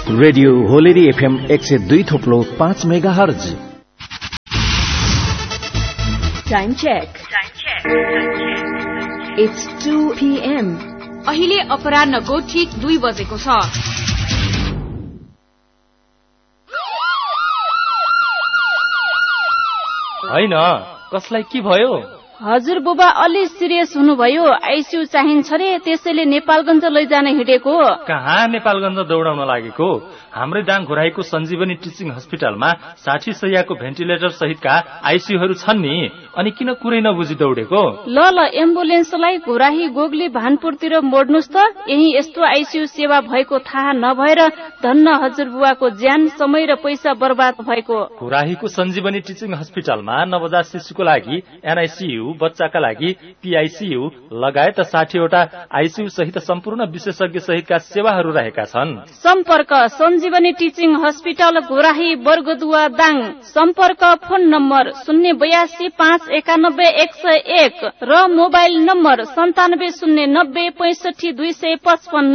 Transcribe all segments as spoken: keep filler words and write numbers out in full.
Radio होलेरी FM एक सय दुई थोप्लो पाँच mega hertz. Time check. It's two PM. अहिले अपराह्नको ठीक दुई बजेको छ। हैन, कसलाई के भयो? हजुर बुबा अलि सिरियस हुनुभयो, आइसियू चाहिन्छ रे, त्यसैले नेपालगञ्ज लैजान हिँडेको। कहाँ नेपालगञ्ज दौडाउन लागेको? हाम्रै दाङ घोराईको सञ्जीवनी टिचिङ हस्पिटलमा साठी सयको भेन्टिलेटर सहितका आइसियूहरू छन् नि, अनि किन कुरै नबुझी दौडेको? ल ल एम्बुलेन्सलाई घोराही गोगली भानपुरतिर मोड्नुस् त, यही यस्तो आइसियू सेवा भएको थाहा नभएर धन्न हजुर बुवाको ज्यान, समय र पैसा बर्बाद भएको। घोराहीको सञ्जीवनी टिचिङ हस्पिटलमा नवजात शिशुको लागि एनआइसियू, बच्चाका लागि पीआईसीयू लगायत साठीवटा आइसियू सहित सम्पूर्ण विशेषज्ञ सहितका सेवाहरू रहेका छन्। सम्पर्क सञ्जीवनी टिचिङ हस्पिटल घोराही बर्गदुवा दाङ। सम्पर्क फोन नम्बर शून्य बयासी पाँच एकानब्बे एक सय एक र मोबाइल नम्बर सन्तानब्बे शून्य नब्बे पैंसठी दुई सय पचपन्न।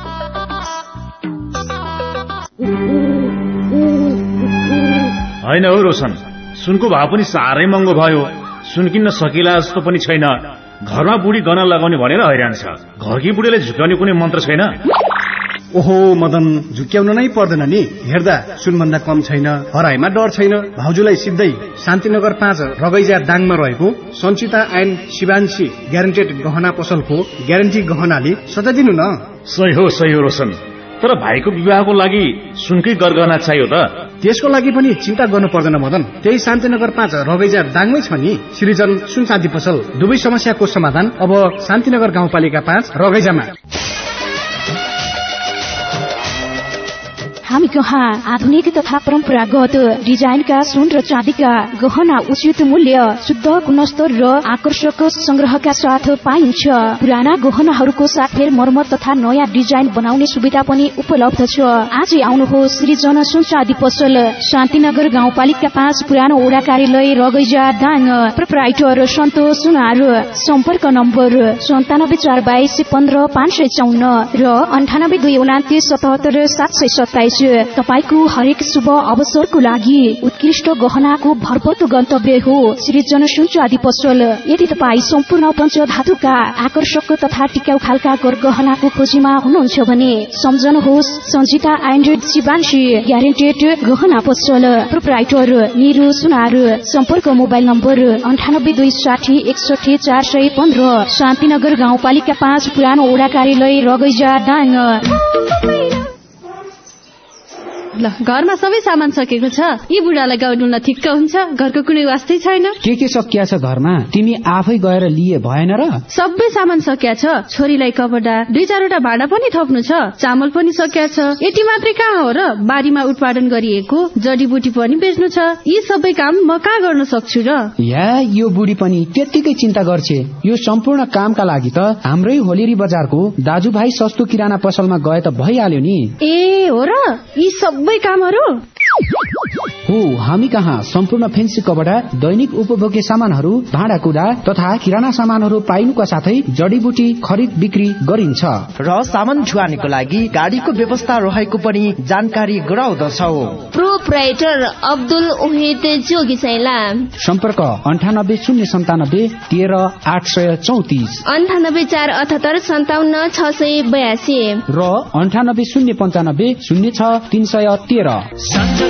होइन हो रोशन, सुनको भाव पनि साह्रै महँगो भयो। सुन किन्न सकिला जस्तो पनि छैन। घरमा बुढी गहना लगाउने भनेर हैरान छ। घरकी बुढीले झुक्याउने कुनै मन्त्र छैन? ओहो मदन, झुक्याउन नै पर्दैन नि। हेर्दा सुनभन्दा कम छैन, हराइमा डर छैन। भाउजूलाई सिधै शान्तिनगर पाँच रगैजा दाङमा रहेको सञ्चिता एन्ड शिवांशी ग्यारेन्टेड गहना पसलको ग्यारेन्टी गहनाले सजाइदिनु न। सही हो सही हो रोशन, तर भाइको विवाहको लागि सुनकै गरगहना चाहियो त। त्यसको लागि पनि चिन्ता गर्नु पर्दैन मदन, त्यही शान्तिनगर पाँच रगैजा दाङमै छ नि सृजन सुन चाँदी पसल। दुवै समस्याको समाधान अब शान्तिनगर गाउँपालिका पाँच रगैजामा। हामी कहाँ आधुनिक तथा परम्परागत डिजाइनका सुन र चाँदीका गहना उचित मूल्य, शुद्ध गुणस्तर र आकर्षक संग्रहका साथ पाइन्छ। पुराना गहनाहरूको साथ फेर मर्मत तथा नयाँ डिजाइन बनाउने सुविधा पनि उपलब्ध छ। आजै आउनुहोस् सृजन सुन चाँदी पसल, शान्तिनगर गाउँपालिका पाँच, पुरानो ओडा कार्यालय रगैजा दाङ। प्रोप्राइटर सन्तोष सुनार। सम्पर्क नम्बर सन्तानब्बे चार बाइस पन्ध्र पाँच सय चौन्न र अन्ठानब्बे दुई उनातिस सतहत्तर सात सय सत्ताइस। तपाईको हरेक शुभ अवसरको लागि उत्कृष्ट गहनाको भरपर्दो गन्तव्य हो सृजन सुन चाँदी पसल। यदि तपाईँ सम्पूर्ण पञ्चधातुका आकर्षक तथा टिकाउ खालका गहनाको खोजीमा हुनुहुन्छ भने सम्झनुहोस् सञ्चिता एन्ड शिवांशी ग्यारेन्टेड गहना पसल। प्रोप्राइटर निरु सुनार। सम्पर्क मोबाइल नम्बर अन्ठानब्बे दुई साठी एकसठी चार सय पन्ध्र, शान्तिनगर गाउँपालिका पाँच, पुरानो ओडा कार्यालय रगैजा दाङ। ल, घरमा सबै सामान सकेको छ। यी बुढालाई गाउन ठिक्क हुन्छ? घरको कुनै वास्तै छैन? के के सकिया छ घरमा? तिमी आफै गएर लिए भएन र? सबै सामान सकिया छ। छोरीलाई कपडा, दुई चारवटा भाडा पनि थप्नु छ। चामल पनि सकिया छ। यति मात्रै कहाँ हो र? बारीमा उत्पादन गरिएको जडीबुटी पनि बेच्नु छ। यी सबै काम म कहाँ गर्न सक्छु र? या यो बुढी पनि त्यत्तिकै चिन्ता गर्छे। यो सम्पूर्ण कामका लागि त हाम्रै होलेरी बजारको दाजुभाइ सस्तो किराना पसलमा गए त भइहाल्यो नि। ए हो र? यी सबै कामहरू हो। हामी कहाँ सम्पूर्ण फेन्सी कपडा, दैनिक उपभोग्य सामानहरू, भाँडाकुँडा तथा किराना सामानहरू पाइनुका साथै जडीबुटी खरिद बिक्री गरिन्छ। र सामान ढुवानीको लागि गाडीको व्यवस्था रहेको पनि जानकारी गराउँदछौ। प्रोप्राइटर अब्दुल उहिद जोगी सैला। सम्पर्क अन्ठानब्बे शून्य सन्तानब्बे तेह्र आठ सय चौतिस, अन्ठानब्बे चार अठहत्तर सन्ताउन्न छ सय बयासी र अन्ठानब्बे शून्य पन्चानब्बे शून्य छ तीन सय तेह्र।